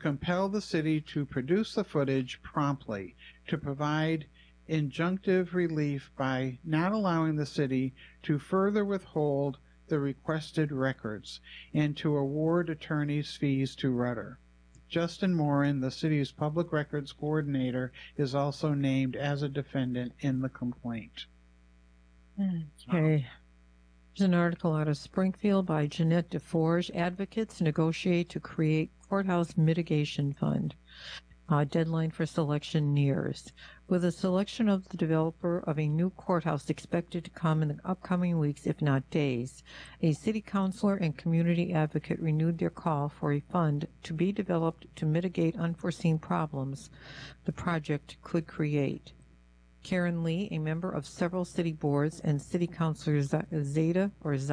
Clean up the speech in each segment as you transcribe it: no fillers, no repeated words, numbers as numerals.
compel the city to produce the footage promptly, to provide injunctive relief by not allowing the city to further withhold the requested records, and to award attorney's fees to Rudder. Justin Morin, the city's public records coordinator, is also named as a defendant in the complaint. Okay. There's an article out of Springfield by Jeanette DeForge. Advocates negotiate to create courthouse mitigation fund. Deadline for selection nears. With the selection of the developer of a new courthouse expected to come in the upcoming weeks, if not days, a city councilor and community advocate renewed their call for a fund to be developed to mitigate unforeseen problems the project could create. Karen Lee, a member of several city boards, and city councilor Zaida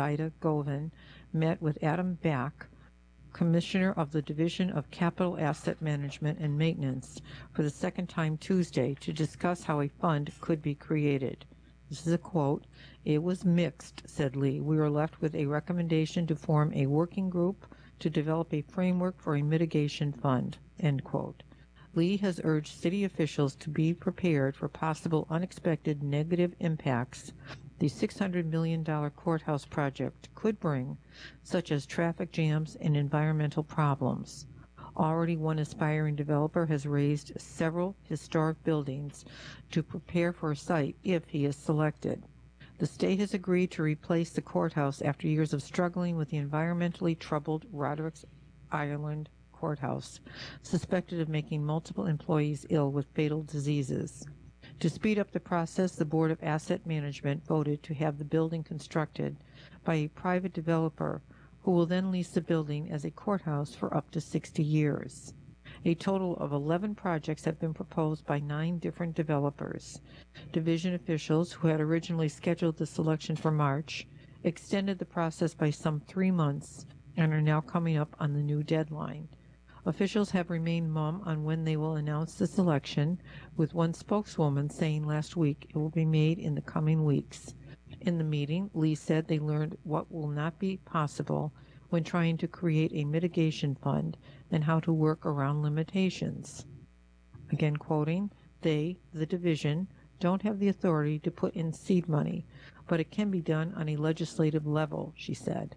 Govin met with Adam Back, Commissioner of the Division of Capital Asset Management and Maintenance, for the second time Tuesday to discuss how a fund could be created. This is a quote. "It was mixed," said Lee. "We were left with a recommendation to form a working group to develop a framework for a mitigation fund," end quote. Lee has urged city officials to be prepared for possible unexpected negative impacts the $600 million courthouse project could bring, such as traffic jams and environmental problems. Already one aspiring developer has raised several historic buildings to prepare for a site if he is selected. The state has agreed to replace the courthouse after years of struggling with the environmentally troubled Roderick's Island Courthouse, suspected of making multiple employees ill with fatal diseases. To speed up the process, the Board of Asset Management voted to have the building constructed by a private developer who will then lease the building as a courthouse for up to 60 years. A total of 11 projects have been proposed by 9 different developers. Division officials, who had originally scheduled the selection for March, extended the process by some 3 months and are now coming up on the new deadline. Officials have remained mum on when they will announce the selection, with one spokeswoman saying last week it will be made in the coming weeks. In the meeting, Lee said they learned what will not be possible when trying to create a mitigation fund and how to work around limitations. Again quoting, "They, the division, don't have the authority to put in seed money, but it can be done on a legislative level," she said.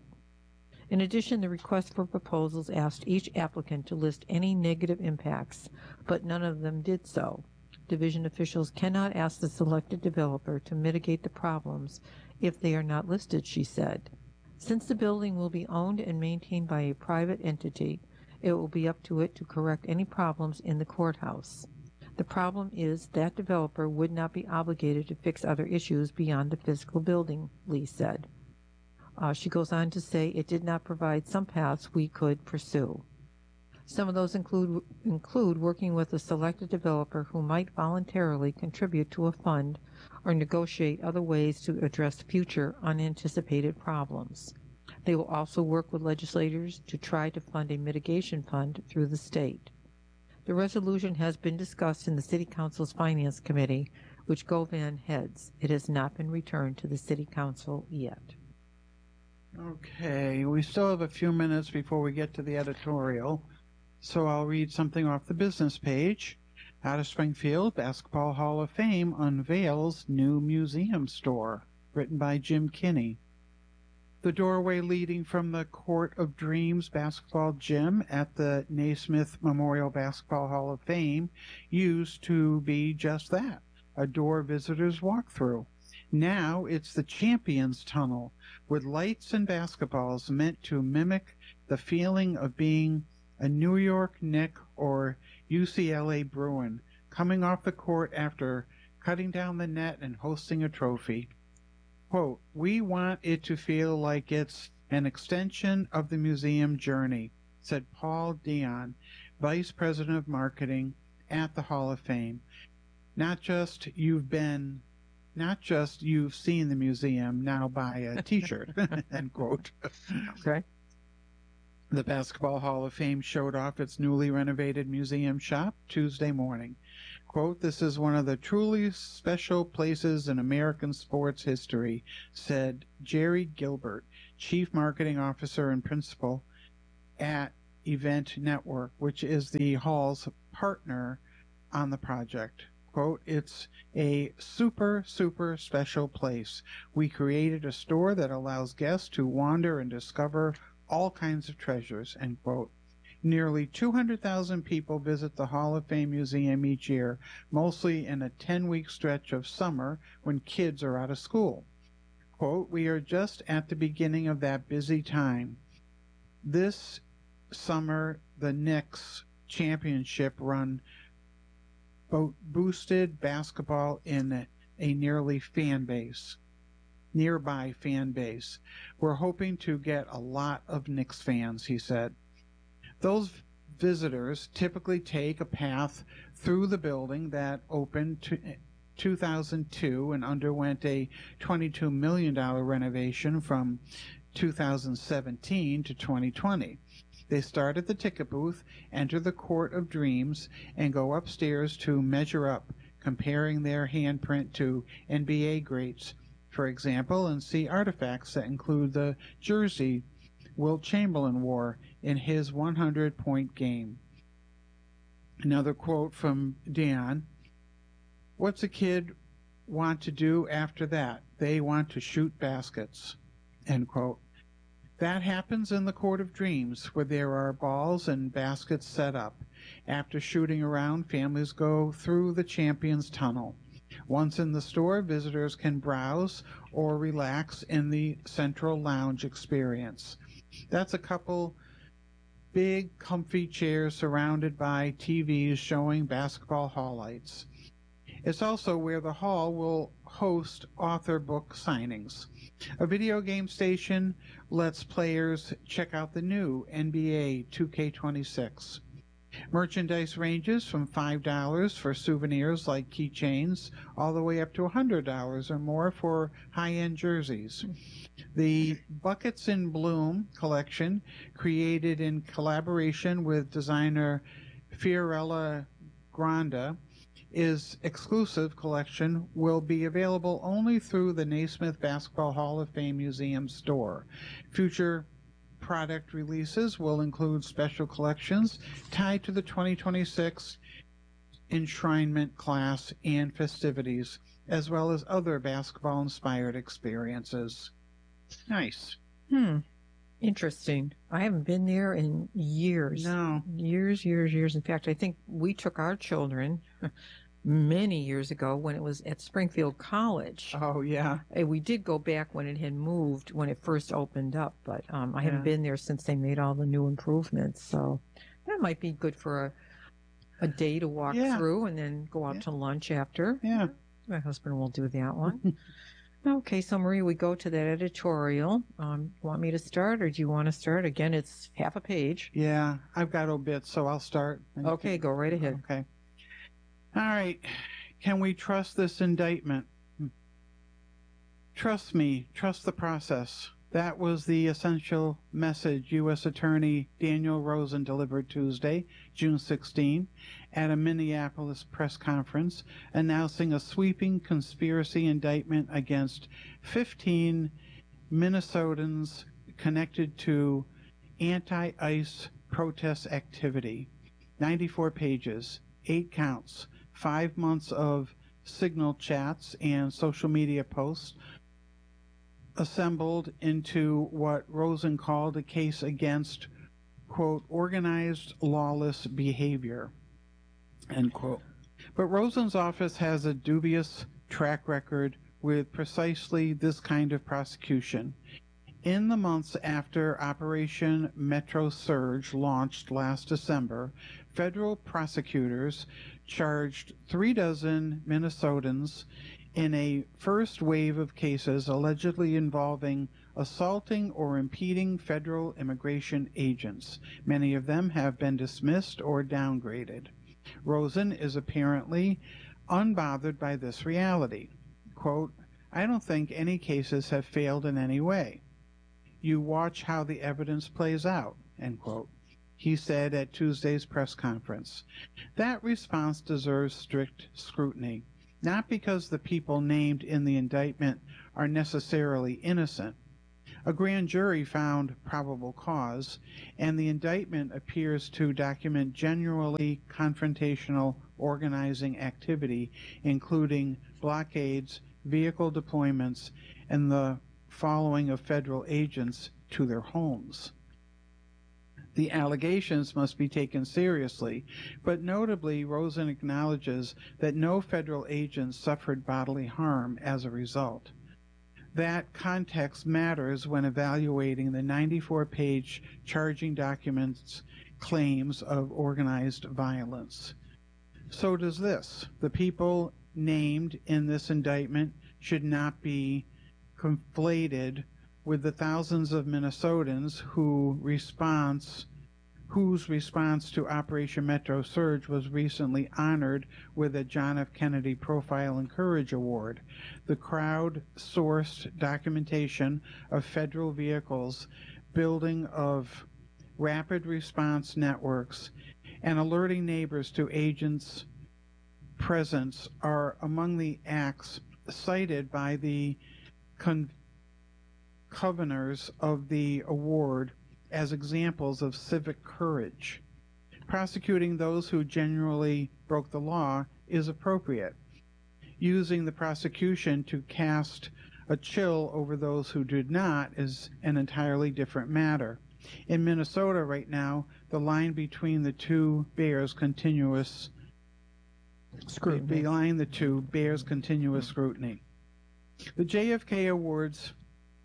In addition, the request for proposals asked each applicant to list any negative impacts, but none of them did so. Division officials cannot ask the selected developer to mitigate the problems if they are not listed, she said. Since the building will be owned and maintained by a private entity, it will be up to it to correct any problems in the courthouse. The problem is that developer would not be obligated to fix other issues beyond the physical building, Lee said. She goes on to say it did not provide some paths we could pursue. Some of those include working with a selected developer who might voluntarily contribute to a fund or negotiate other ways to address future unanticipated problems. They will also work with legislators to try to fund a mitigation fund through the state. The resolution has been discussed in the City Council's Finance Committee, which Govan heads. It has not been returned to the City Council yet. Okay, we still have a few minutes before we get to the editorial, so I'll read something off the business page. Out of Springfield, Basketball Hall of Fame unveils new museum store, written by Jim Kinney. The doorway leading from the Court of Dreams basketball gym at the Naismith Memorial Basketball Hall of Fame used to be just that, a door visitors walk through. Now it's the Champions Tunnel, with lights and basketballs meant to mimic the feeling of being a New York Knick or UCLA Bruin coming off the court after cutting down the net and hosting a trophy. Quote, "We want it to feel like it's an extension of the museum journey," said Paul Dion, Vice President of Marketing at the Hall of Fame. Not just you've seen the museum, now buy a t-shirt, end quote. Okay. The Basketball Hall of Fame showed off its newly renovated museum shop Tuesday morning. Quote, "This is one of the truly special places in American sports history," said Jerry Gilbert, Chief Marketing Officer and Principal at Event Network, which is the Hall's partner on the project. Quote, "It's a super, super special place. We created a store that allows guests to wander and discover all kinds of treasures," end quote. Nearly 200,000 people visit the Hall of Fame Museum each year, mostly in a 10-week stretch of summer when kids are out of school. Quote, "We are just at the beginning of that busy time. This summer, the Knicks championship run boosted basketball in a nearby fan base. We're hoping to get a lot of Knicks fans," he said. Those visitors typically take a path through the building that opened in 2002 and underwent a $22 million renovation from 2017 to 2020. They start at the ticket booth, enter the Court of Dreams, and go upstairs to measure up, comparing their handprint to NBA greats, for example, and see artifacts that include the jersey Wilt Chamberlain wore in his 100-point game. Another quote from Dion, "What's a kid want to do after that? They want to shoot baskets," end quote. That happens in the Court of Dreams, where there are balls and baskets set up. After shooting around, families go through the Champions Tunnel. Once in the store, visitors can browse or relax in the Central Lounge experience. That's a couple big, comfy chairs surrounded by TVs showing basketball highlights. It's also where the hall will host author book signings. A video game station lets players check out the new NBA 2K26. Merchandise ranges from $5 for souvenirs like keychains all the way up to $100 or more for high-end jerseys. The Buckets in Bloom collection, created in collaboration with designer Fiorella Granda, is exclusive collection will be available only through the Naismith Basketball Hall of Fame Museum store. Future product releases will include special collections tied to the 2026 enshrinement class and festivities, as well as other basketball-inspired experiences. Nice. Interesting. I haven't been there in years. No. Years. In fact, I think we took our children many years ago when it was at Springfield College. Oh, yeah. We did go back when it had moved, when it first opened up, but I haven't been there since they made all the new improvements. So that might be good for a day to walk through and then go out to lunch after. Yeah. My husband will do that one. Okay, so Marie, we go to that editorial. Want me to start, or do you want to start? Again, it's half a page. Yeah, I've got obits, so I'll start. Okay, go right ahead. Okay. All right. Can we trust this indictment? Trust me. Trust the process. That was the essential message U.S. Attorney Daniel Rosen delivered Tuesday, June 16, at a Minneapolis press conference, announcing a sweeping conspiracy indictment against 15 Minnesotans connected to anti-ICE protest activity. 94 pages, 8 counts, 5 months of Signal chats and social media posts, assembled into what Rosen called a case against, quote, organized lawless behavior, end quote. But Rosen's office has a dubious track record with precisely this kind of prosecution. In the months after Operation Metro Surge launched last December, federal prosecutors charged 36 Minnesotans in a first wave of cases allegedly involving assaulting or impeding federal immigration agents. Many of them have been dismissed or downgraded. Rosen is apparently unbothered by this reality. Quote, "I don't think any cases have failed in any way. You watch how the evidence plays out," end quote, he said at Tuesday's press conference. That response deserves strict scrutiny, not because the people named in the indictment are necessarily innocent, A grand jury found probable cause, and the indictment appears to document generally confrontational organizing activity, including blockades, vehicle deployments, and the following of federal agents to their homes. The allegations must be taken seriously, but notably, Rosen acknowledges that no federal agents suffered bodily harm as a result. That context matters when evaluating the 94-page charging documents claims of organized violence. So does this. The people named in this indictment should not be conflated with the thousands of Minnesotans whose response to Operation Metro Surge was recently honored with a John F. Kennedy Profile and Courage Award. The crowd-sourced documentation of federal vehicles, building of rapid response networks, and alerting neighbors to agents' presence are among the acts cited by the conveners of the award as examples of civic courage. Prosecuting those who genuinely broke the law is appropriate. Using the prosecution to cast a chill over those who did not is an entirely different matter. In Minnesota right now, the line between the two bears continuous scrutiny. The JFK Awards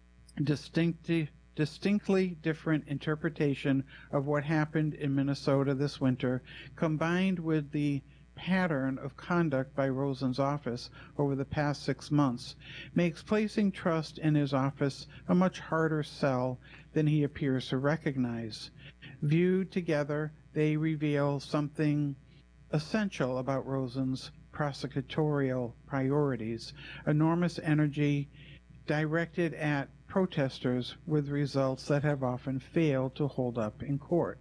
distinctly different interpretation of what happened in Minnesota this winter, combined with the pattern of conduct by Rosen's office over the past 6 months, makes placing trust in his office a much harder sell than he appears to recognize. Viewed together, they reveal something essential about Rosen's prosecutorial priorities: enormous energy directed at protesters with results that have often failed to hold up in court.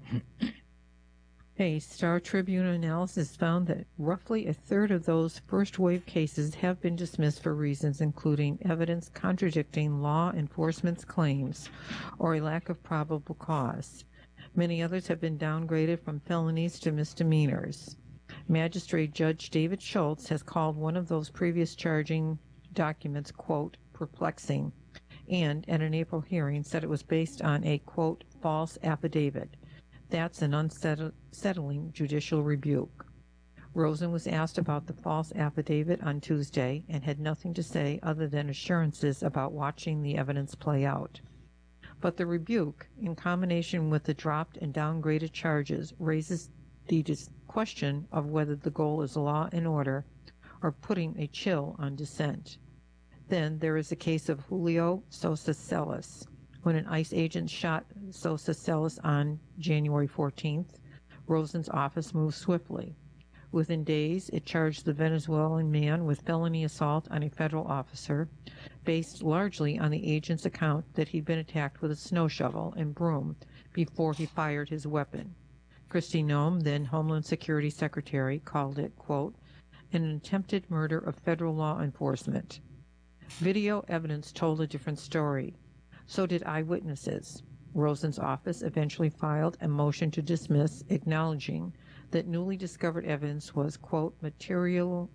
A Star Tribune analysis found that roughly a third of those first-wave cases have been dismissed for reasons including evidence contradicting law enforcement's claims or a lack of probable cause. Many others have been downgraded from felonies to misdemeanors. Magistrate Judge David Schultz has called one of those previous charging documents, quote, perplexing, and at an April hearing said it was based on a, quote, false affidavit. That's an unsettling judicial rebuke. Rosen was asked about the false affidavit on Tuesday and had nothing to say other than assurances about watching the evidence play out. But the rebuke, in combination with the dropped and downgraded charges, raises the question of whether the goal is law and order or putting a chill on dissent. Then there is the case of Julio Sosa Celis. When an ICE agent shot Sosa Celis on January 14th, Rosen's office moved swiftly. Within days, it charged the Venezuelan man with felony assault on a federal officer, based largely on the agent's account that he'd been attacked with a snow shovel and broom before he fired his weapon. Kristi Noem, then Homeland Security Secretary, called it, quote, an attempted murder of federal law enforcement. Video evidence told a different story. So did eyewitnesses. Rosen's office eventually filed a motion to dismiss, acknowledging that newly discovered evidence was, quote, materially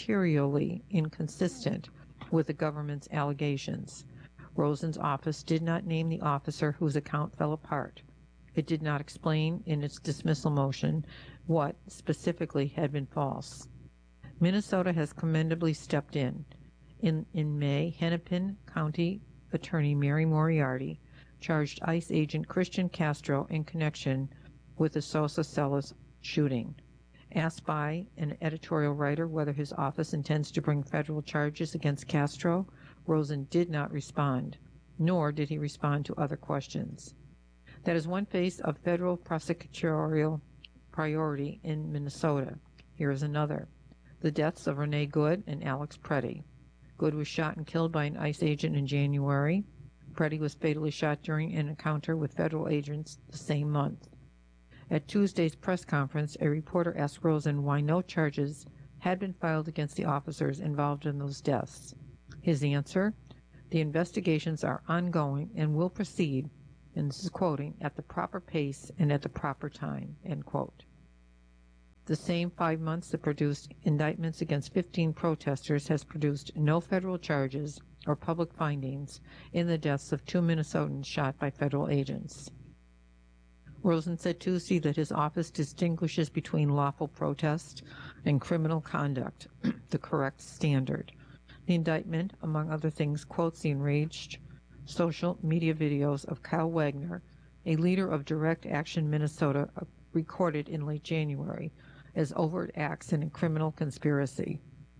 inconsistent with the government's allegations. Rosen's office did not name the officer whose account fell apart. It did not explain in its dismissal motion what specifically had been false. Minnesota has commendably stepped in. In May, Hennepin County Attorney Mary Moriarty charged ICE agent Christian Castro in connection with the Sosa Celis shooting. Asked by an editorial writer whether his office intends to bring federal charges against Castro, Rosen did not respond, nor did he respond to other questions. That is one phase of federal prosecutorial priority in Minnesota. Here is another: the deaths of Renee Good and Alex Preddy. Good was shot and killed by an ICE agent in January. Preddy was fatally shot during an encounter with federal agents the same month. At Tuesday's press conference, a reporter asked Rosen why no charges had been filed against the officers involved in those deaths. His answer: The investigations are ongoing and will proceed, and this is quoting, at the proper pace and at the proper time, end quote. The same 5 months that produced indictments against 15 protesters has produced no federal charges or public findings in the deaths of 2 Minnesotans shot by federal agents. Rosen said Tuesday that his office distinguishes between lawful protest and criminal conduct, the correct standard. The indictment, among other things, quotes the enraged social media videos of Kyle Wagner, a leader of Direct Action Minnesota, recorded in late January, as overt acts in a criminal conspiracy.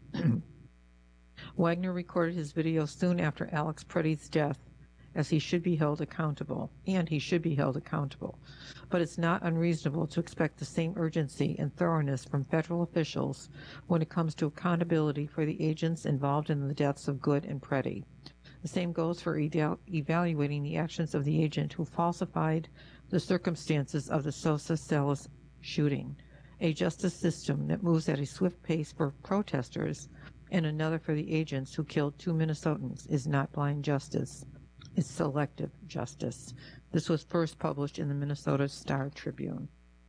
Wagner recorded his video soon after Alex Preddy's death, as he should be held accountable, but it's not unreasonable to expect the same urgency and thoroughness from federal officials when it comes to accountability for the agents involved in the deaths of Good and Preddy. The same goes for evaluating the actions of the agent who falsified the circumstances of the Sosa Salas shooting. A justice system that moves at a swift pace for protesters and another for the agents who killed 2 Minnesotans is not blind justice. It's selective justice. This was first published in the Minnesota Star Tribune.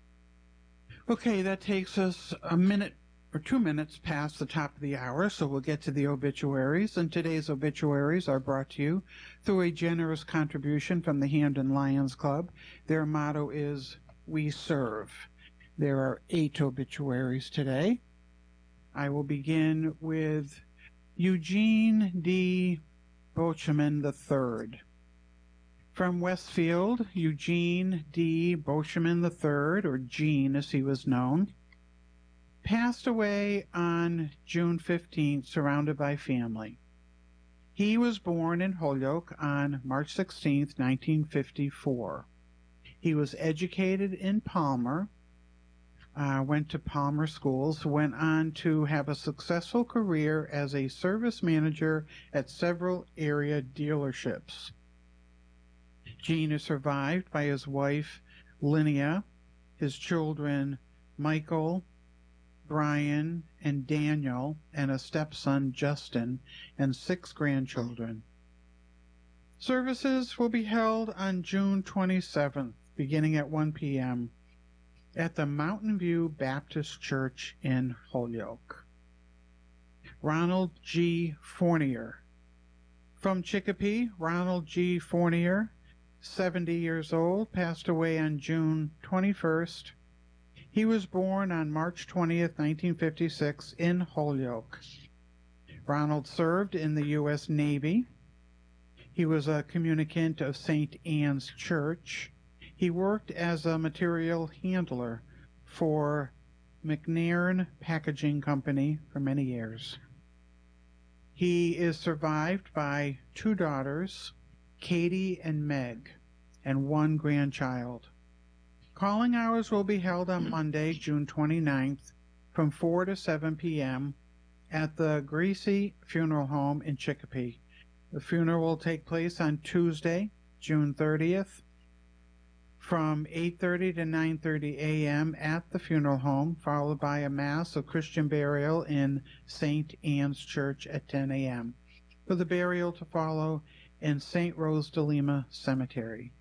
Okay, that takes us a minute or 2 minutes past the top of the hour, so we'll get to the obituaries. And today's obituaries are brought to you through a generous contribution from the Hamden Lions Club. Their motto is, "We serve." There are 8 obituaries today. I will begin with Eugene D. Bocheman III. From Westfield, Eugene D. Bocheman III, or Gene as he was known, passed away on June 15th, surrounded by family. He was born in Holyoke on March 16th, 1954. He was educated in Palmer, went to Palmer schools, went on to have a successful career as a service manager at several area dealerships. Gene is survived by his wife, Linnea, his children, Michael, Brian, and Daniel, and a stepson, Justin, and 6 grandchildren. Services will be held on June 27th, beginning at 1 p.m. at the Mountain View Baptist Church in Holyoke. Ronald G. Fournier. From Chicopee, Ronald G. Fournier, 70 years old, passed away on June 21st. He was born on March 20th, 1956, in Holyoke. Ronald served in the U.S. Navy. He was a communicant of St. Anne's Church. He worked as a material handler for McNairn Packaging Company for many years. He is survived by 2 daughters, Katie and Meg, and 1 grandchild. Calling hours will be held on Monday, June 29th, from 4 to 7 p.m. at the Greasy Funeral Home in Chicopee. The funeral will take place on Tuesday, June 30th, from 8:30 to 9:30 a.m. at the funeral home, followed by a Mass of Christian burial in St. Anne's Church at 10 a.m., for the burial to follow in St. Rose de Lima Cemetery.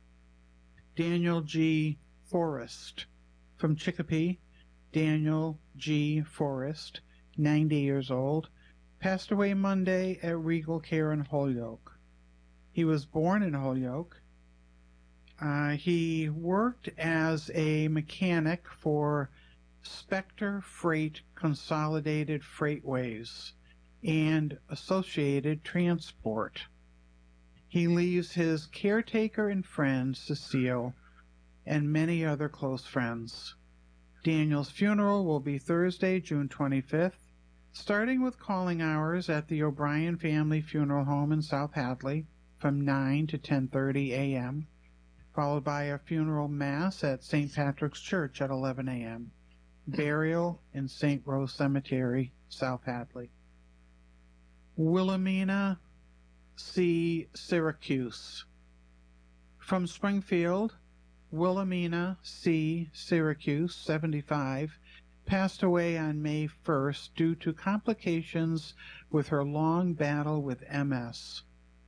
Daniel G. Forrest. From Chicopee, Daniel G. Forrest, 90 years old, passed away Monday at Regal Care in Holyoke. He was born in Holyoke. He worked as a mechanic for Spectre Freight Consolidated Freightways and Associated Transport. He leaves his caretaker and friend, Cecile, and many other close friends. Daniel's funeral will be Thursday, June 25th, starting with calling hours at the O'Brien Family Funeral Home in South Hadley from 9 to 10:30 a.m., followed by a funeral mass at St. Patrick's Church at 11 a.m., burial in St. Rose Cemetery, South Hadley. Wilhelmina C. Syracuse. From Springfield, Wilhelmina C. Syracuse, 75, passed away on May 1st due to complications with her long battle with MS.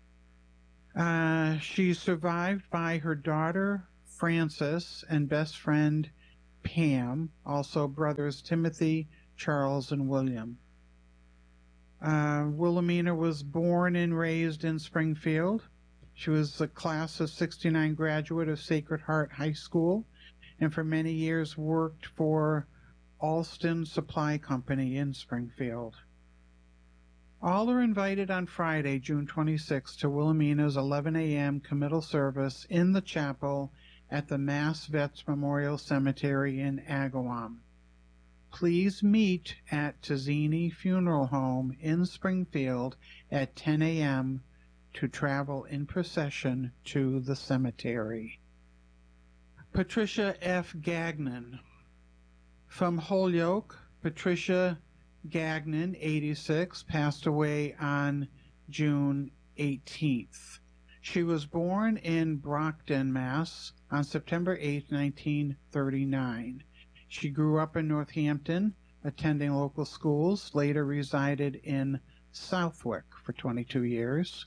She's survived by her daughter, Frances, and best friend, Pam, also brothers Timothy, Charles, and William. Wilhelmina was born and raised in Springfield. She was a class of 69 graduate of Sacred Heart High School and for many years worked for Alston Supply Company in Springfield. All are invited on Friday, June 26, to Wilhelmina's 11 a.m. committal service in the chapel at the Mass Vets Memorial Cemetery in Agawam. Please meet at Tazzini Funeral Home in Springfield at 10 a.m. to travel in procession to the cemetery. Patricia F. Gagnon. From Holyoke, Patricia Gagnon, 86, passed away on June 18th. She was born in Brockton, Mass. On September 8, 1939. She grew up in Northampton, attending local schools, later resided in Southwick for 22 years.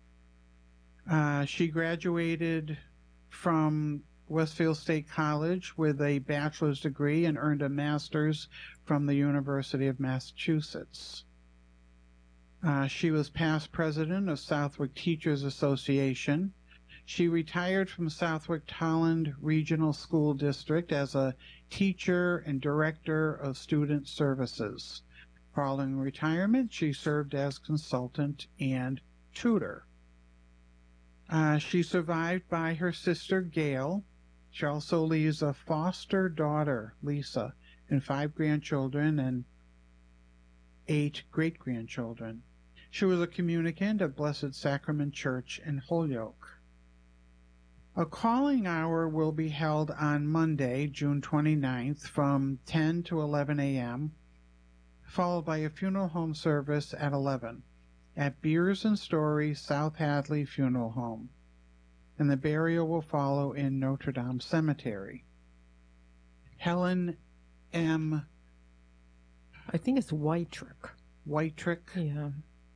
She graduated from Westfield State College with a bachelor's degree and earned a master's from the University of Massachusetts. She was past president of Southwick Teachers Association. She retired from Southwick Tolland Regional School District as a teacher and director of student services. Following retirement, she served as consultant and tutor. She's survived by her sister, Gail. She also leaves a foster daughter, Lisa, and 5 grandchildren and 8 great-grandchildren. She was a communicant of Blessed Sacrament Church in Holyoke. A calling hour will be held on Monday, June 29th from 10 to 11 a.m., followed by a funeral home service at 11 at Beers and Story South Hadley Funeral Home, and the burial will follow in Notre Dame Cemetery. Helen M. I think it's Wytrick. Wytrick. Yeah.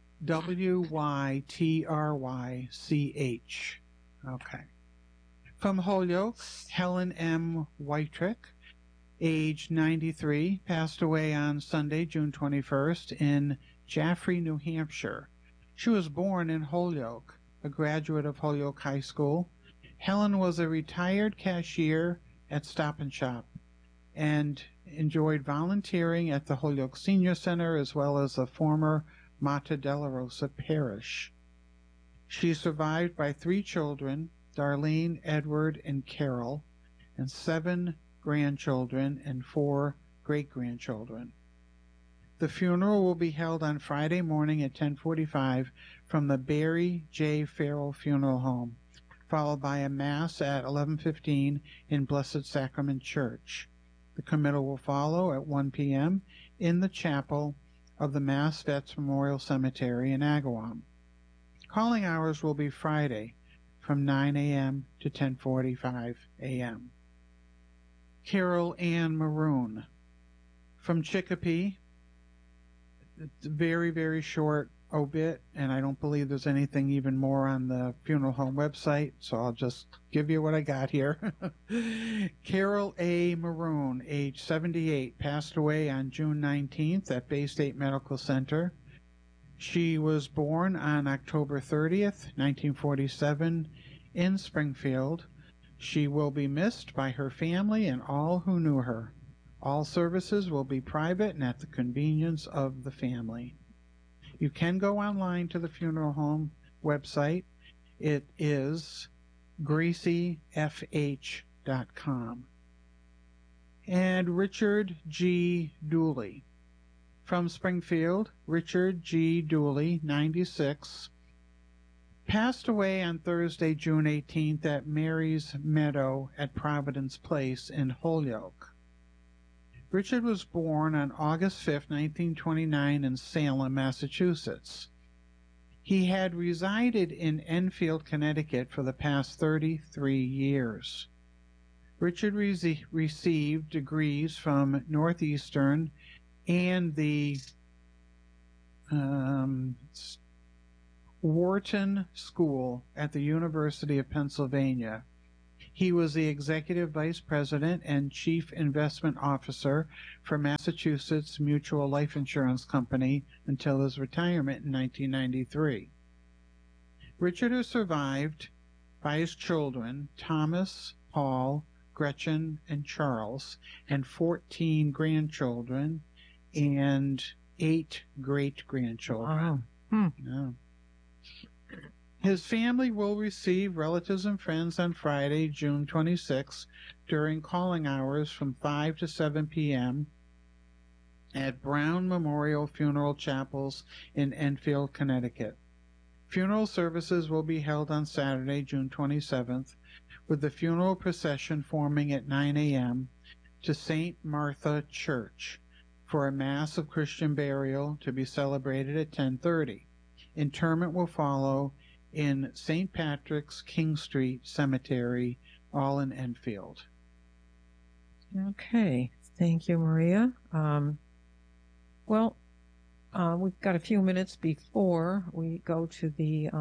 Wytrych. Okay. From Holyoke, Helen M. Wytrick, age 93, passed away on Sunday, June 21st, in Jaffrey, New Hampshire. She was born in Holyoke, a graduate of Holyoke High School. Helen was a retired cashier at Stop and Shop and enjoyed volunteering at the Holyoke Senior Center as well as the former Mata della Rosa Parish. She is survived by 3 children, Darlene, Edward, and Carol, and 7 grandchildren and 4 great-grandchildren. The funeral will be held on Friday morning at 10:45 from the Barry J. Farrell Funeral Home, followed by a Mass at 11:15 in Blessed Sacrament Church. The committal will follow at 1 p.m. in the chapel of the Mass Vets Memorial Cemetery in Agawam. Calling hours will be Friday from 9 a.m. to 10:45 a.m. Carol Ann Maroon. From Chicopee, it's a very, very short obit, and I don't believe there's anything even more on the funeral home website, so I'll just give you what I got here. Carol A. Maroon, age 78, passed away on June 19th at Bay State Medical Center. She was born on October 30th, 1947, in Springfield. She will be missed by her family and all who knew her. All services will be private and at the convenience of the family. You can go online to the funeral home website. It is greasyfh.com. And Richard G. Dooley. From Springfield, Richard G. Dooley, 96, passed away on Thursday, June 18th at Mary's Meadow at Providence Place in Holyoke. Richard was born on August 5, 1929 in Salem, Massachusetts. He had resided in Enfield, Connecticut for the past 33 years. Richard received degrees from Northeastern and the Wharton School at the University of Pennsylvania. He was the executive vice president and chief investment officer for Massachusetts Mutual Life Insurance Company until his retirement in 1993. Richard is survived by his children, Thomas, Paul, Gretchen, and Charles, and 14 grandchildren and 8 great-grandchildren. Wow. Yeah. His family will receive relatives and friends on Friday, June 26, during calling hours from 5 to 7 p.m. at Brown Memorial Funeral Chapels in Enfield, Connecticut. Funeral services will be held on Saturday, June 27th, with the funeral procession forming at 9 a.m. to St. Martha Church for a Mass of Christian burial to be celebrated at 10:30. Interment will follow in St. Patrick's King Street Cemetery, all in Enfield. Okay. Thank you, Maria. We've got a few minutes before we go to the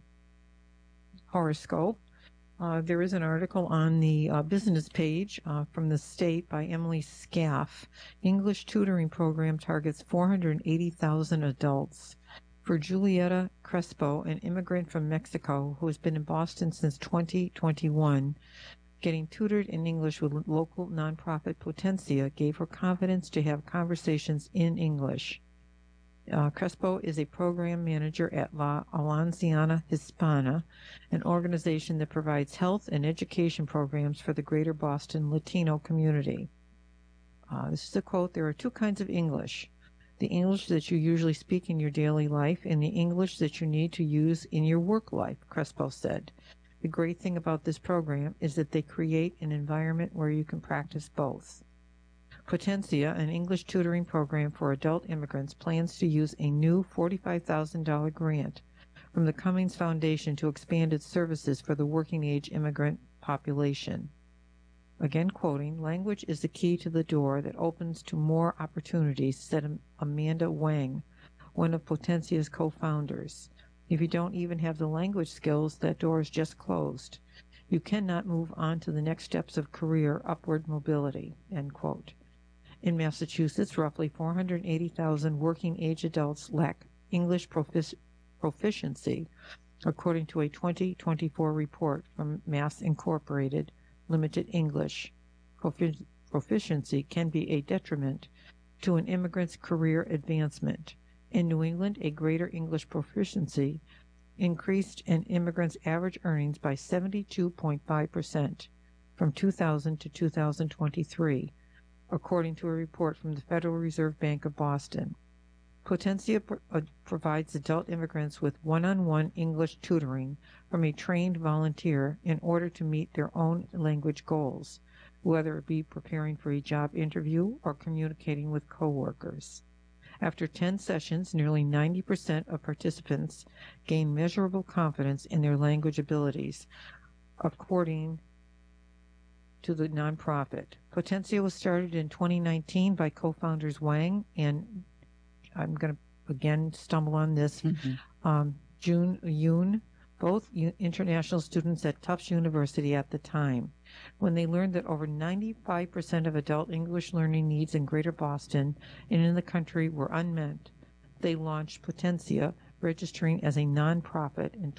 horoscope. There is an article on the business page from the state by Emily Scaff. English tutoring program targets 480,000 adults. For Julieta Crespo, an immigrant from Mexico who has been in Boston since 2021, getting tutored in English with local nonprofit Potentia gave her confidence to have conversations in English. Crespo is a program manager at La Alanciana Hispana, an organization that provides health and education programs for the greater Boston Latino community. This is a quote: "There are two kinds of English. The English that you usually speak in your daily life and the English that you need to use in your work life," Crespo said. "The great thing about this program is that they create an environment where you can practice both." Potentia, an English tutoring program for adult immigrants, plans to use a new $45,000 grant from the Cummings Foundation to expand its services for the working-age immigrant population. Again quoting, "Language is the key to the door that opens to more opportunities," said Amanda Wang, one of Potentia's co-founders. "If you don't even have the language skills, that door is just closed. You cannot move on to the next steps of career upward mobility," end quote. In Massachusetts, roughly 480,000 working-age adults lack English proficiency, according to a 2024 report from Mass Incorporated Limited English. Proficiency can be a detriment to an immigrant's career advancement. In New England, a greater English proficiency increased an immigrant's average earnings by 72.5% from 2000 to 2023, according to a report from the Federal Reserve Bank of Boston. Potentia provides adult immigrants with one-on-one English tutoring from a trained volunteer in order to meet their own language goals, whether it be preparing for a job interview or communicating with coworkers. After 10 sessions, nearly 90% of participants gain measurable confidence in their language abilities, according to the nonprofit. Potentia was started in 2019 by co-founders Wang and, I'm going to again stumble on this, Jun Yoon, both international students at Tufts University at the time. When they learned that over 95% of adult English learning needs in Greater Boston and in the country were unmet, they launched Potentia, registering as a nonprofit in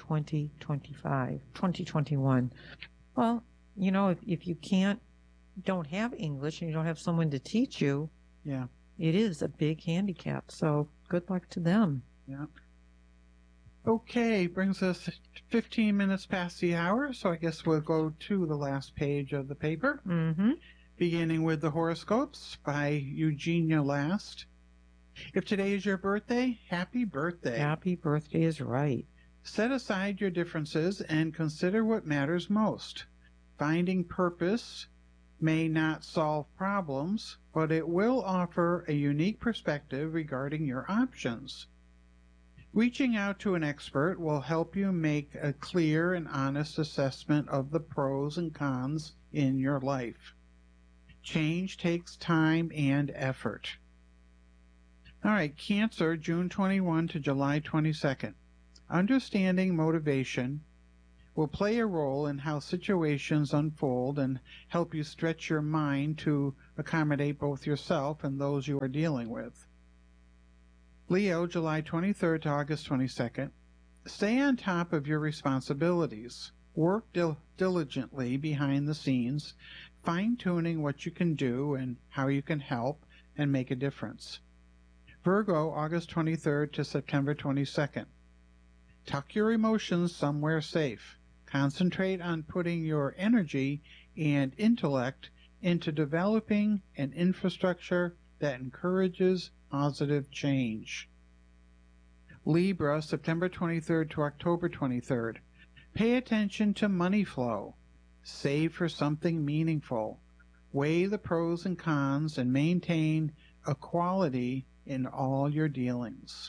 2021. Well, you know, if you don't have English and you don't have someone to teach you, yeah, it is a big handicap. So good luck to them. Yeah. Okay, brings us 15 minutes past the hour, so I guess we'll go to the last page of the paper, beginning with the horoscopes by Eugenia Last. If today is your birthday, happy birthday. Happy birthday is right. Set aside your differences and consider what matters most. Finding purpose may not solve problems, but it will offer a unique perspective regarding your options. Reaching out to an expert will help you make a clear and honest assessment of the pros and cons in your life. Change takes time and effort. All right, Cancer, June 21 to July 22nd. Understanding motivation will play a role in how situations unfold and help you stretch your mind to accommodate both yourself and those you are dealing with. Leo, July 23rd to August 22nd. Stay on top of your responsibilities. Work diligently behind the scenes, fine-tuning what you can do and how you can help and make a difference. Virgo, August 23rd to September 22nd. Tuck your emotions somewhere safe. Concentrate on putting your energy and intellect into developing an infrastructure that encourages positive change. Libra, September 23rd to October 23rd. Pay attention to money flow. Save for something meaningful. Weigh the pros and cons and maintain equality in all your dealings.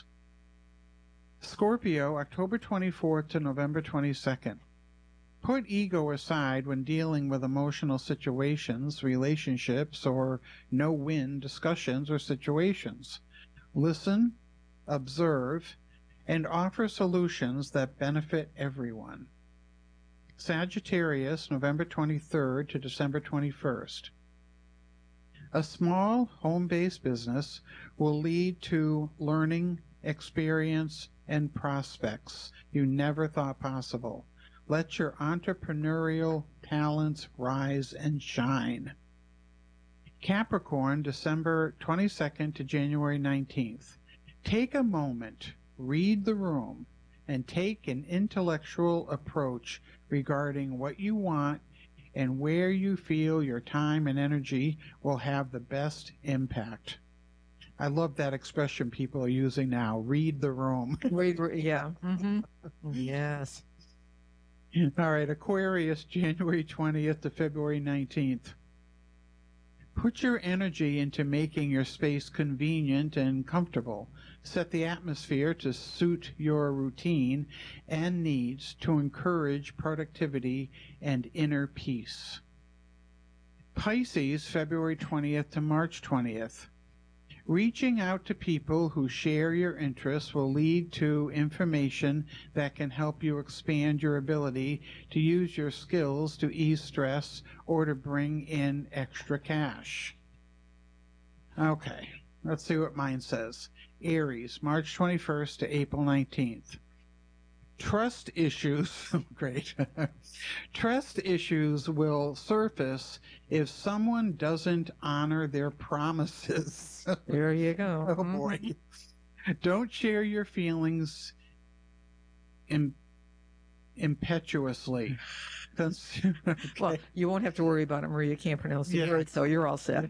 Scorpio, October 24th to November 22nd. Put ego aside when dealing with emotional situations, relationships, or no-win discussions or situations. Listen, observe, and offer solutions that benefit everyone. Sagittarius, November 23rd to December 21st. A small home-based business will lead to learning, experience, and prospects you never thought possible. Let your entrepreneurial talents rise and shine. Capricorn, December 22nd to January 19th. Take a moment, read the room, and take an intellectual approach regarding what you want and where you feel your time and energy will have the best impact. I love that expression people are using now, read the room. Yeah. Mm-hmm. Yes. All right, Aquarius, January 20th to February 19th. Put your energy into making your space convenient and comfortable. Set the atmosphere to suit your routine and needs to encourage productivity and inner peace. Pisces, February 20th to March 20th. Reaching out to people who share your interests will lead to information that can help you expand your ability to use your skills to ease stress or to bring in extra cash. Okay, let's see what mine says. Aries, March 21st to April 19th. Trust issues, great. Trust issues will surface if someone doesn't honor their promises. There you go. Oh boy. Don't share your feelings impetuously. Okay. Well, you won't have to worry about it, Maria. You can't pronounce the word, so you're all set.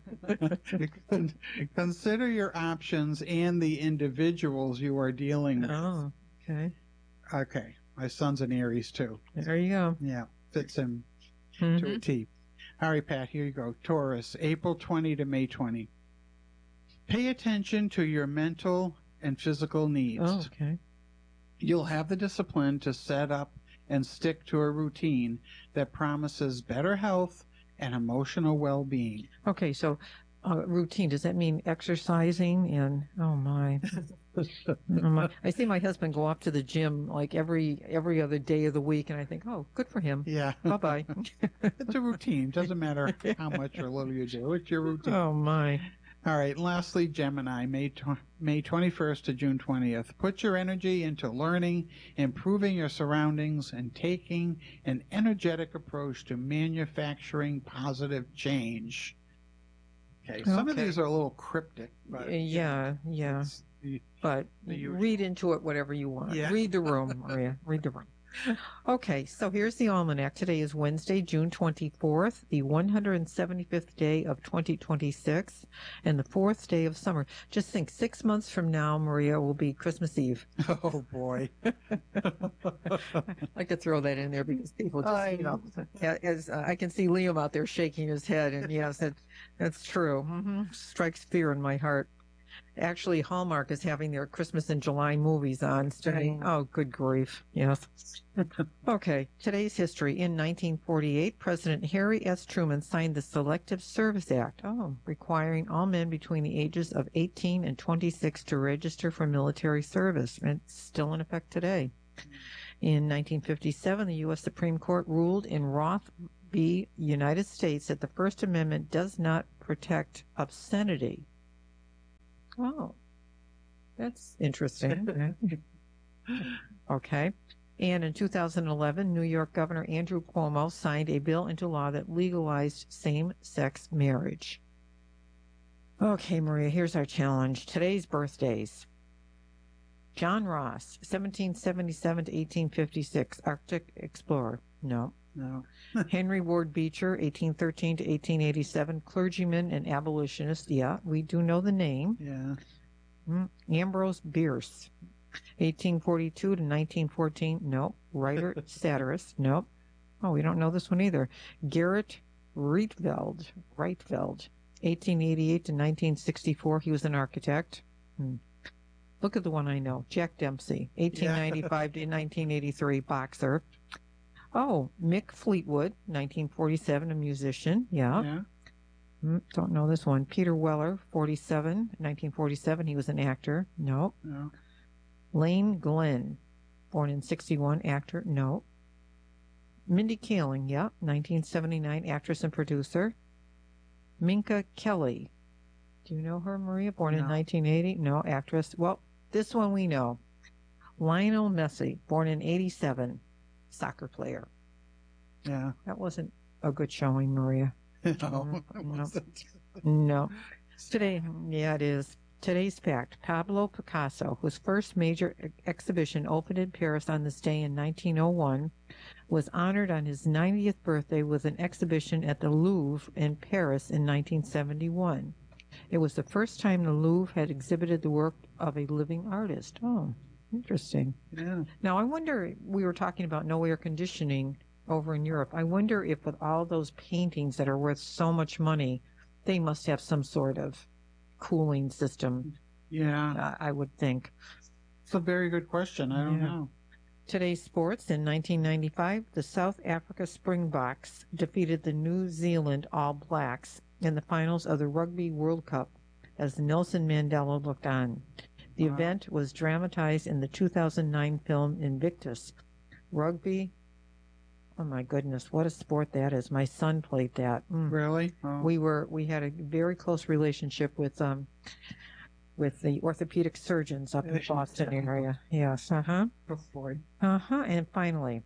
Consider your options and the individuals you are dealing with. Oh, okay. Okay. My son's an Aries, too. There you go. Yeah. Fits him to a T. All right, Pat, here you go. Taurus, April 20 to May 20. Pay attention to your mental and physical needs. Oh, okay. You'll have the discipline to set up and stick to a routine that promises better health and emotional well-being. Okay, so routine, does that mean exercising? And oh my. I see my husband go off to the gym like every other day of the week, and I think, oh, good for him. Yeah. Bye-bye. It's a routine. Doesn't matter how much or little you do. It's your routine. Oh, my. All right. Lastly, Gemini, May 21st to June 20th. Put your energy into learning, improving your surroundings, and taking an energetic approach to manufacturing positive change. Okay. Some of these are a little cryptic. But, yeah. But read into it whatever you want. Yeah. Read the room, Maria. Read the room. Okay, so here's the almanac. Today is Wednesday, June 24th, the 175th day of 2026, and the 4th day of summer. Just think, 6 months from now, Maria, will be Christmas Eve. Oh, boy. I like to throw that in there because people just, as I can see Liam out there shaking his head, and yes, that's true. Mm-hmm. Strikes fear in my heart. Actually, Hallmark is having their Christmas in July movies on starting. Oh, good grief. Yes. Okay. Today's history. In 1948, President Harry S. Truman signed the Selective Service Act, requiring all men between the ages of 18 and 26 to register for military service. And it's still in effect today. In 1957, the U.S. Supreme Court ruled in Roth v. United States that the First Amendment does not protect obscenity. Oh, that's interesting. Okay. And in 2011, New York Governor Andrew Cuomo signed a bill into law that legalized same-sex marriage. Okay, Maria, here's our challenge. Today's birthdays. John Ross, 1777 to 1856, Arctic explorer. No. Henry Ward Beecher, 1813 to 1887, clergyman and abolitionist. Yeah, we do know the name. Yeah. Ambrose Bierce, 1842 to 1914. No. Writer, satirist. No. Oh, we don't know this one either. Garrett Rietveld, 1888 to 1964. He was an architect. Look at the one I know. Jack Dempsey, 1895 to 1983, boxer. Oh, Mick Fleetwood, 1947, a musician. Yeah. Don't know this one. Peter Weller, 1947. He was an actor. No. Lane Glenn, born in 61, actor. No. Mindy Kaling, 1979, actress and producer. Minka Kelly. Do you know her, Maria? Born in 1980? No, actress. Well, this one we know. Lionel Messi, born in 87, soccer player. Yeah. That wasn't a good showing, Maria. No, it wasn't. No. Today, it is. Today's fact, Pablo Picasso, whose first major exhibition opened in Paris on this day in 1901, was honored on his 90th birthday with an exhibition at the Louvre in Paris in 1971. It was the first time the Louvre had exhibited the work of a living artist. Oh, interesting. Yeah. Now, I wonder, we were talking about no air conditioning over in Europe. I wonder if with all those paintings that are worth so much money, they must have some sort of cooling system. Yeah. I would think. It's a very good question. I don't know. Today's sports. In 1995, the South Africa Springboks defeated the New Zealand All Blacks in the finals of the Rugby World Cup as Nelson Mandela looked on. The event was dramatized in the 2009 film Invictus. Rugby, oh my goodness, what a sport that is. My son played that. Really? Oh. We had a very close relationship with the orthopedic surgeons up in the Boston area. Yes. And finally,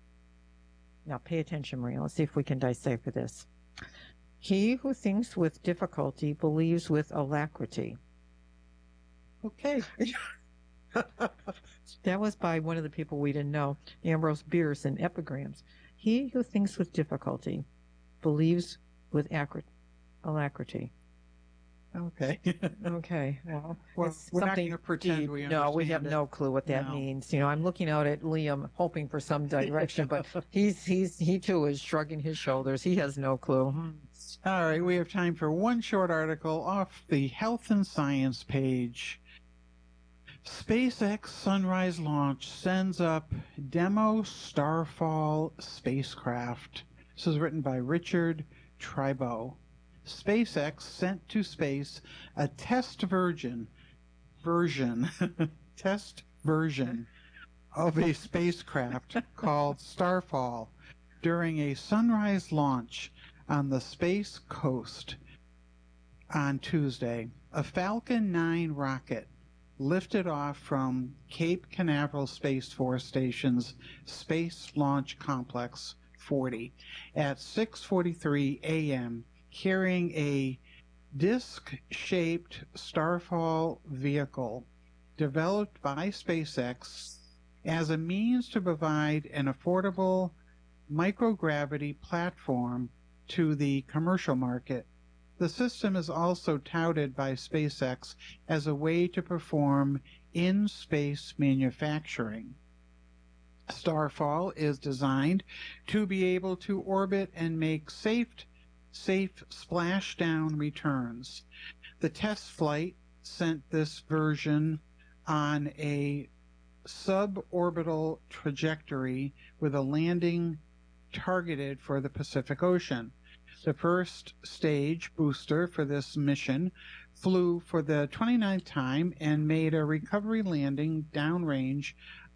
now pay attention, Maria. Let's see if we can decipher this. He who thinks with difficulty believes with alacrity. Okay. That was by one of the people we didn't know, Ambrose Bierce in Epigrams. He who thinks with difficulty believes with alacrity. Okay. Okay. Well, we're not going to pretend we understand. No, we have no clue what that means. You know, I'm looking out at Liam, hoping for some direction, but he too is shrugging his shoulders. He has no clue. All right, we have time for one short article off the Health and Science page. SpaceX Sunrise launch sends up demo Starfall spacecraft. This is written by Richard Tribo. SpaceX sent to space a test version of a spacecraft called Starfall during a sunrise launch on the Space Coast on Tuesday. A Falcon 9 rocket lifted off from Cape Canaveral Space Force Station's Space Launch Complex 40 at 6:43 a.m. carrying a disc-shaped Starfall vehicle developed by SpaceX as a means to provide an affordable microgravity platform to the commercial market. The system is also touted by SpaceX as a way to perform in-space manufacturing. Starfall is designed to be able to orbit and make safe splashdown returns. The test flight sent this version on a suborbital trajectory with a landing targeted for the Pacific Ocean. The first stage booster for this mission flew for the 29th time and made a recovery landing downrange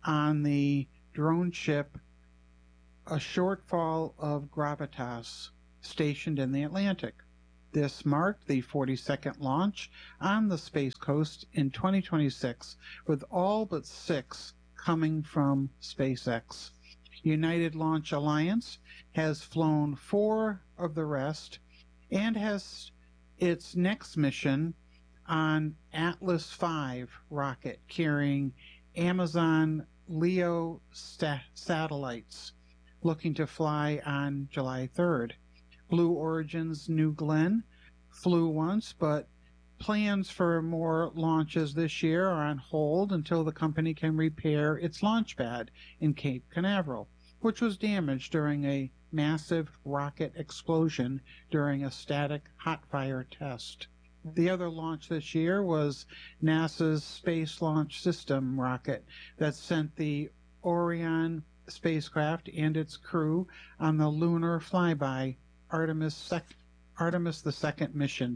on the drone ship a shortfall of gravitas stationed in the Atlantic. This marked the 42nd launch on the Space Coast in 2026, with all but 6 coming from SpaceX. United Launch Alliance has flown 4 of the rest and has its next mission on Atlas V rocket carrying Amazon LEO satellites, looking to fly on July 3rd. Blue Origin's New Glenn flew once, but plans for more launches this year are on hold until the company can repair its launch pad in Cape Canaveral, which was damaged during a massive rocket explosion during a static hot fire test. The other launch this year was NASA's Space Launch System rocket that sent the Orion spacecraft and its crew on the lunar flyby Artemis II mission.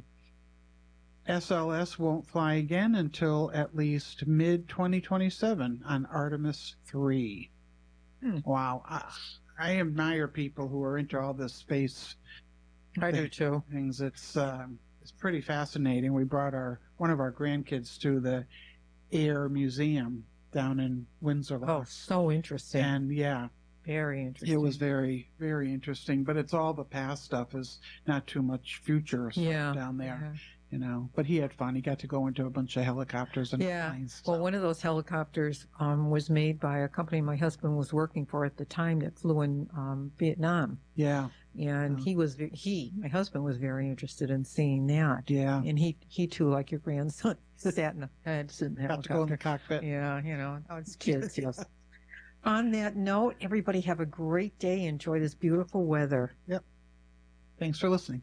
SLS won't fly again until at least mid-2027 on Artemis III. Wow. I admire people who are into all this space. I do too. Things. It's pretty fascinating. We brought one of our grandkids to the Air Museum down in Windsor. Oh, so interesting. And yeah, very interesting. It was very, very interesting. But it's all the past stuff. Is not too much future stuff down there. Yeah. You know, but he had fun. He got to go into a bunch of helicopters and planes. Well, one of those helicopters was made by a company my husband was working for at the time that flew in Vietnam. Yeah. And my husband was very interested in seeing that. Yeah. And he too, like your grandson, sat in the helicopter. Got to go in the cockpit. Yeah, it's kids, yes. On that note, everybody have a great day. Enjoy this beautiful weather. Yep. Thanks for listening.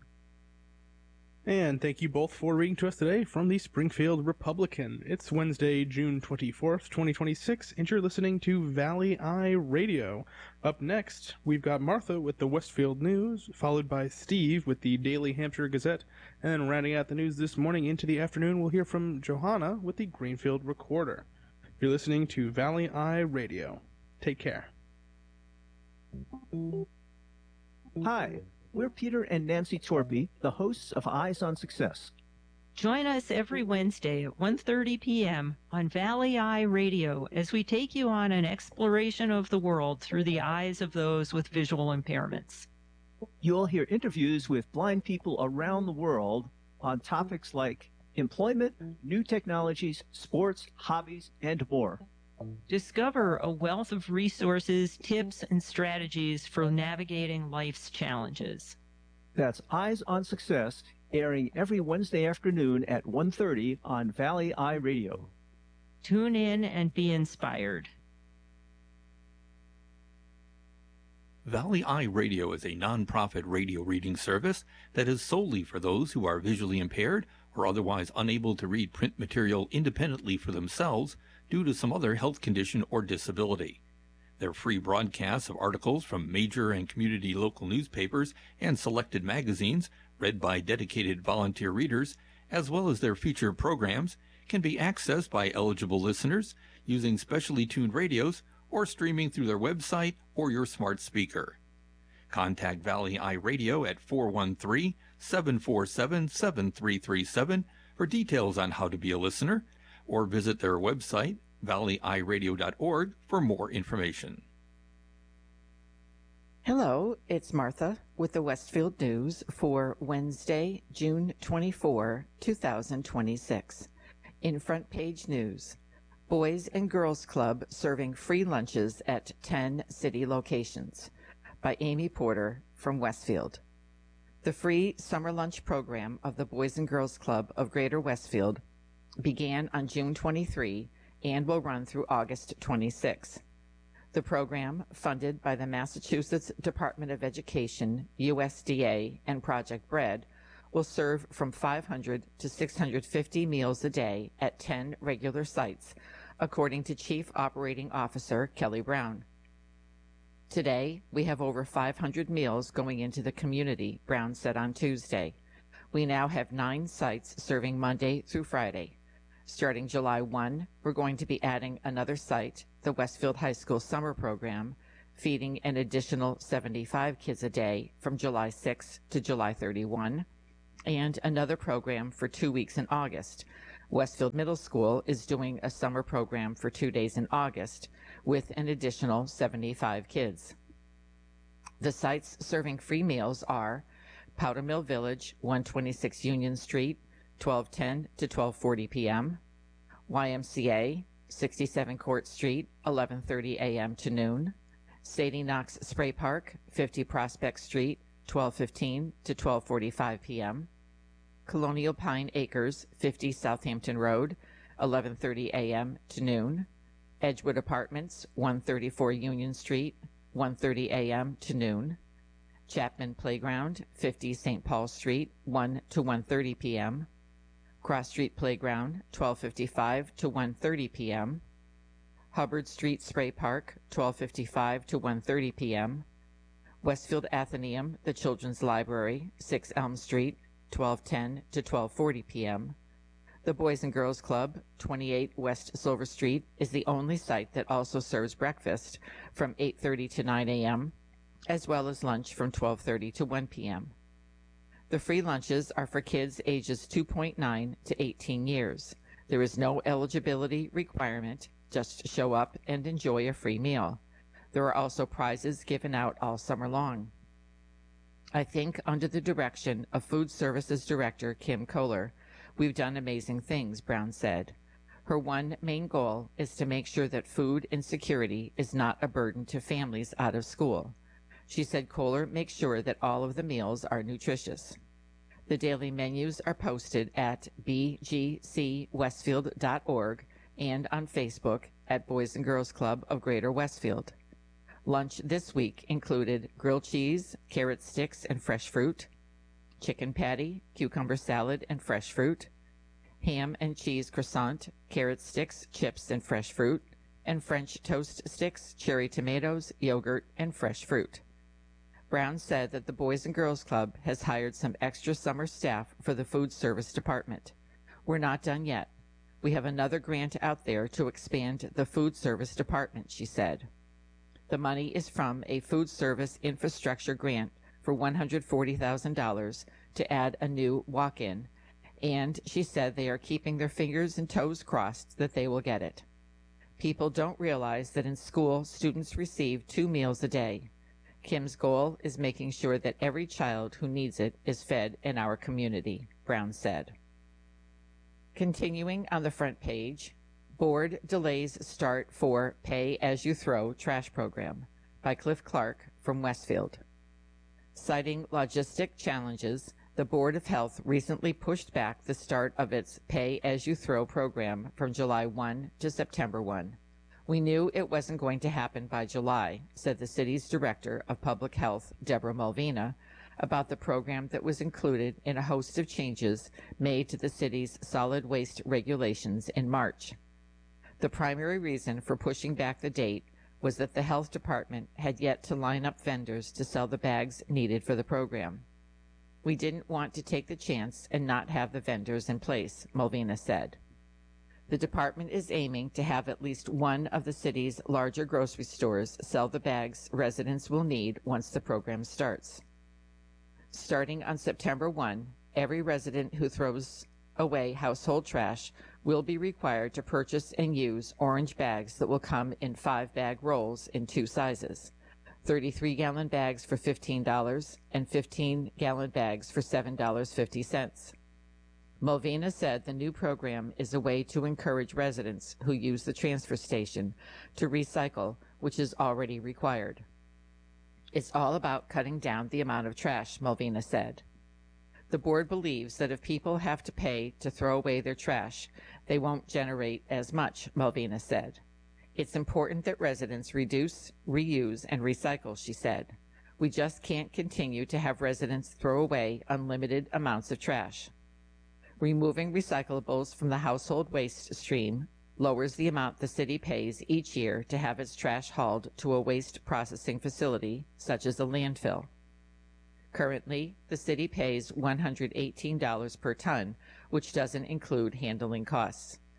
And thank you both for reading to us today from the Springfield Republican. It's Wednesday, June 24th, 2026, and you're listening to Valley Eye Radio. Up next, we've got Martha with the Westfield News, followed by Steve with the Daily Hampshire Gazette, and then rounding out the news this morning into the afternoon, we'll hear from Johanna with the Greenfield Recorder. You're listening to Valley Eye Radio. Take care. Hi. We're Peter and Nancy Torpy, the hosts of Eyes on Success. Join us every Wednesday at 1:30 p.m. on Valley Eye Radio as we take you on an exploration of the world through the eyes of those with visual impairments. You'll hear interviews with blind people around the world on topics like employment, new technologies, sports, hobbies, and more. Discover a wealth of resources, tips, and strategies for navigating life's challenges. That's Eyes on Success, airing every Wednesday afternoon at 1:30 on Valley Eye Radio. Tune in and be inspired. Valley Eye Radio is a non-profit radio reading service that is solely for those who are visually impaired or otherwise unable to read print material independently for themselves due to some other health condition or disability. Their free broadcasts of articles from major and community local newspapers and selected magazines, read by dedicated volunteer readers, as well as their featured programs, can be accessed by eligible listeners using specially tuned radios or streaming through their website or your smart speaker. Contact Valley Eye Radio at 413-747-7337 for details on how to be a listener, or visit their website, valleyeyeradio.org, for more information. Hello, it's Martha with the Westfield News for Wednesday, June 24, 2026. In front page news, Boys and Girls Club serving free lunches at 10 city locations, by Amy Porter from Westfield. The free summer lunch program of the Boys and Girls Club of Greater Westfield began on June 23 and will run through August 26. The program, funded by the Massachusetts Department of Education, USDA, and Project Bread, will serve from 500 to 650 meals a day at 10 regular sites, according to Chief Operating Officer Kelly Brown. Today, we have over 500 meals going into the community, Brown said on Tuesday. We now have 9 sites serving Monday through Friday. Starting July 1, we're going to be adding another site, the Westfield High School summer program, feeding an additional 75 kids a day from July 6 to July 31, and another program for 2 weeks in August. Westfield Middle School is doing a summer program for 2 days in August with an additional 75 kids. The sites serving free meals are Powder Mill Village, 126 Union Street, 12:10 to 12:40 p.m., YMCA, 67 Court Street, 11:30 a.m. to noon, Sadie Knox Spray Park, 50 Prospect Street, 12:15 to 12:45 p.m., Colonial Pine Acres, 50 Southampton Road, 11:30 a.m. to noon, Edgewood Apartments, 134 Union Street, 1:30 a.m. to noon, Chapman Playground, 50 St. Paul Street, 1 to 1:30 p.m., Cross Street Playground, 12:55 to 1:30 p.m., Hubbard Street Spray Park, 12:55 to 1:30 p.m., Westfield Athenaeum, the Children's Library, 6 Elm Street, 12:10 to 12:40 p.m., the Boys and Girls Club, 28 West Silver Street, is the only site that also serves breakfast from 8:30 to 9 a.m., as well as lunch from 12:30 to 1 p.m. The free lunches are for kids ages 2.9 to 18 years. There is no eligibility requirement, just show up and enjoy a free meal. There are also prizes given out all summer long. I think under the direction of Food Services Director Kim Kohler, we've done amazing things, Brown said. Her one main goal is to make sure that food insecurity is not a burden to families out of school. She said Kohler makes sure that all of the meals are nutritious. The daily menus are posted at bgcwestfield.org and on Facebook at Boys and Girls Club of Greater Westfield. Lunch this week included grilled cheese, carrot sticks, and fresh fruit, chicken patty, cucumber salad, and fresh fruit, ham and cheese croissant, carrot sticks, chips, and fresh fruit, and French toast sticks, cherry tomatoes, yogurt, and fresh fruit. Brown said that the Boys and Girls Club has hired some extra summer staff for the food service department. We're not done yet. We have another grant out there to expand the food service department, she said. The money is from a food service infrastructure grant for $140,000 to add a new walk-in, and she said they are keeping their fingers and toes crossed that they will get it. People don't realize that in school, students receive 2 meals a day. Kim's goal is making sure that every child who needs it is fed in our community, Brown said. Continuing on the front page, Board delays start for Pay As You Throw trash program by Cliff Clark from Westfield. Citing logistic challenges, the Board of Health recently pushed back the start of its Pay As You Throw program from July 1 to September 1. We knew it wasn't going to happen by July, said the city's Director of Public Health, Deborah Malvina, about the program that was included in a host of changes made to the city's solid waste regulations in March. The primary reason for pushing back the date was that the health department had yet to line up vendors to sell the bags needed for the program. We didn't want to take the chance and not have the vendors in place, Malvina said. The department is aiming to have at least one of the city's larger grocery stores sell the bags residents will need once the program starts. Starting on September 1, every resident who throws away household trash will be required to purchase and use orange bags that will come in 5-bag rolls in 2 sizes, 33-gallon bags for $15 and 15-gallon bags for $7.50. Malvina said the new program is a way to encourage residents who use the transfer station to recycle, which is already required. It's all about cutting down the amount of trash, Malvina said. The board believes that if people have to pay to throw away their trash, they won't generate as much, Malvina said. It's important that residents reduce, reuse, and recycle, she said. We just can't continue to have residents throw away unlimited amounts of trash. Removing recyclables from the household waste stream lowers the amount the city pays each year to have its trash hauled to a waste processing facility, such as a landfill. Currently, the city pays $118 per ton, which doesn't include handling costs.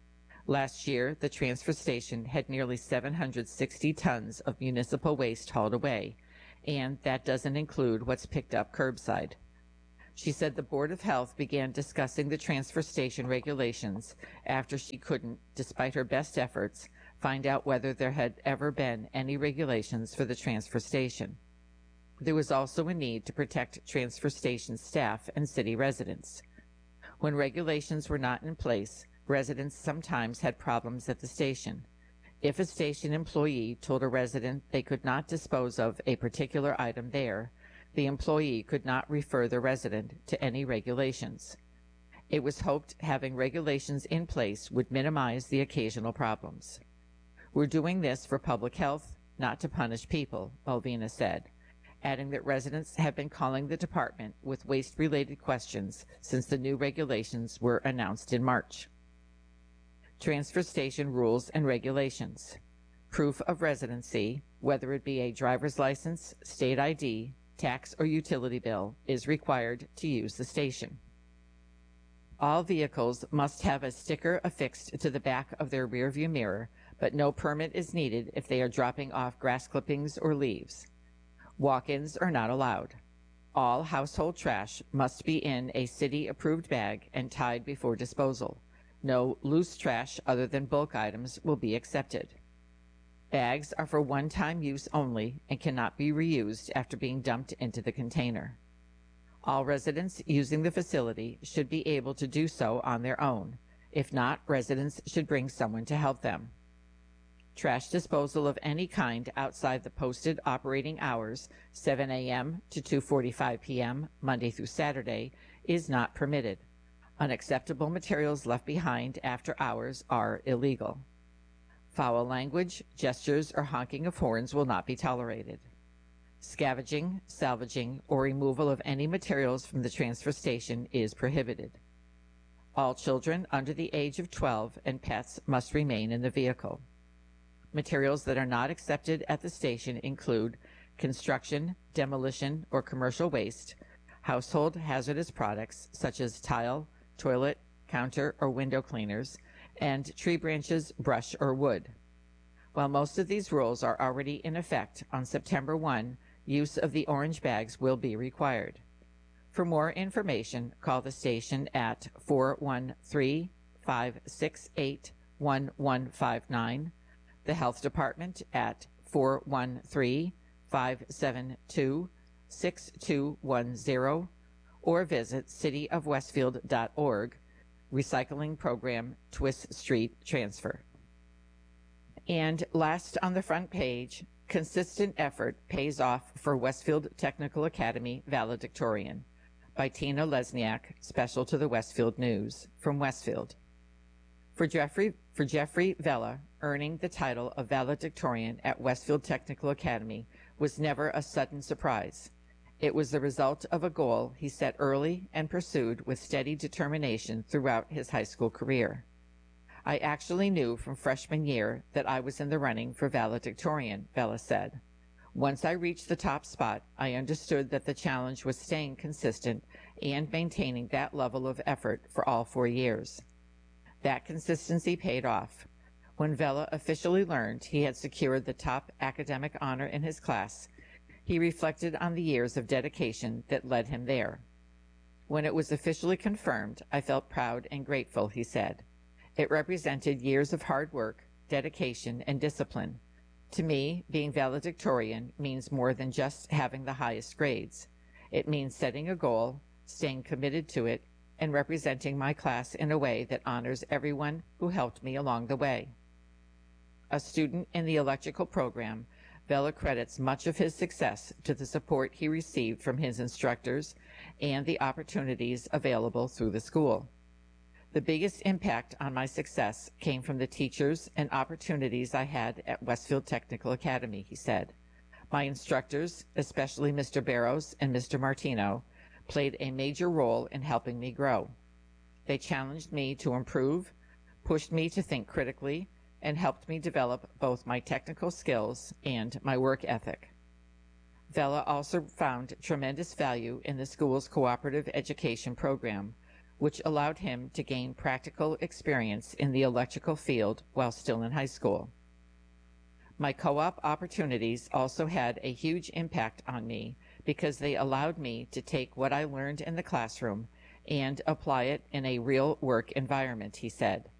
Last year, the transfer station had nearly 760 tons of municipal waste hauled away, and that doesn't include what's picked up curbside. She said the Board of Health began discussing the transfer station regulations after she couldn't, despite her best efforts, find out whether there had ever been any regulations for the transfer station. There was also a need to protect transfer station staff and city residents. When regulations were not in place, residents sometimes had problems at the station. If a station employee told a resident they could not dispose of a particular item there, the employee could not refer the resident to any regulations. It was hoped having regulations in place would minimize the occasional problems. We're doing this for public health, not to punish people, Malvina said, adding that residents have been calling the department with waste-related questions since the new regulations were announced in March. Transfer station rules and regulations. Proof of residency, whether it be a driver's license, state ID, tax or utility bill, is required to use the station. All vehicles must have a sticker affixed to the back of their rearview mirror, but no permit is needed if they are dropping off grass clippings or leaves. Walk-ins are not allowed. All household trash must be in a city-approved bag and tied before disposal. No loose trash other than bulk items will be accepted. Bags are for one-time use only and cannot be reused after being dumped into the container. All residents using the facility should be able to do so on their own. If not, residents should bring someone to help them. Trash disposal of any kind outside the posted operating hours, 7 a.m. to 2:45 p.m., Monday through Saturday, is not permitted. Unacceptable materials left behind after hours are illegal. Foul language, gestures, or honking of horns will not be tolerated. Scavenging, salvaging, or removal of any materials from the transfer station is prohibited. All children under the age of 12 and pets must remain in the vehicle. Materials that are not accepted at the station include construction, demolition, or commercial waste, household hazardous products such as tile, toilet, counter, or window cleaners, and tree branches, brush, or wood. While most of these rules are already in effect, on September 1, use of the orange bags will be required. For more information, call the station at 413-568-1159, the Health Department at 413-572-6210, or visit cityofwestfield.org, Recycling Program, Twist Street Transfer. And last on the front page, consistent effort pays off for Westfield Technical Academy valedictorian, by Tina Lesniak, special to the Westfield News, from Westfield. For Jeffrey Vella, earning the title of valedictorian at Westfield Technical Academy was never a sudden surprise. It was the result of a goal he set early and pursued with steady determination throughout his high school career. I actually knew from freshman year that I was in the running for valedictorian, Vella said. Once I reached the top spot, I understood that the challenge was staying consistent and maintaining that level of effort for all 4 years. That consistency paid off. When Vella officially learned he had secured the top academic honor in his class, he reflected on the years of dedication that led him there. When it was officially confirmed, I felt proud and grateful, he said. It represented years of hard work, dedication, and discipline. To me, being valedictorian means more than just having the highest grades. It means setting a goal, staying committed to it, and representing my class in a way that honors everyone who helped me along the way. A student in the electrical program, Vella credits much of his success to the support he received from his instructors and the opportunities available through the school. The biggest impact on my success came from the teachers and opportunities I had at Westfield Technical Academy, he said. My instructors, especially Mr. Barrows and Mr. Martino, played a major role in helping me grow. They challenged me to improve, pushed me to think critically, and helped me develop both my technical skills and my work ethic. Vella also found tremendous value in the school's cooperative education program, which allowed him to gain practical experience in the electrical field while still in high school. My co-op opportunities also had a huge impact on me because they allowed me to take what I learned in the classroom and apply it in a real work environment, he said.